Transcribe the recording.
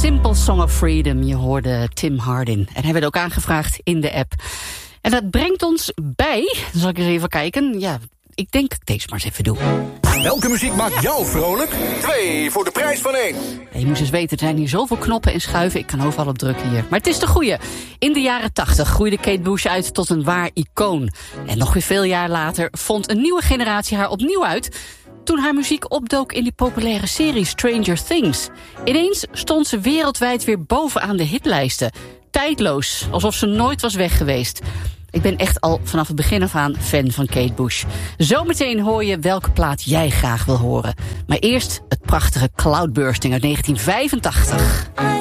Simple Song of Freedom. Je hoorde Tim Hardin. En hij werd ook aangevraagd in de app. En dat brengt ons bij, dan zal ik eens even kijken. Ja, ik denk dat ik deze maar eens even doe. Welke muziek maakt jou vrolijk? 2 voor de prijs van 1. Ja, je moest eens weten, er zijn hier zoveel knoppen en schuiven. Ik kan overal op drukken hier. Maar het is de goeie. In de jaren 80 groeide Kate Bush uit tot een waar icoon. En nog weer veel jaar later vond een nieuwe generatie haar opnieuw uit toen haar muziek opdook in die populaire serie Stranger Things. Ineens stond ze wereldwijd weer bovenaan de hitlijsten. Tijdloos, alsof ze nooit was weg geweest. Ik ben echt al vanaf het begin af aan fan van Kate Bush. Zometeen hoor je welke plaat jij graag wil horen. Maar eerst het prachtige Cloudbursting uit 1985.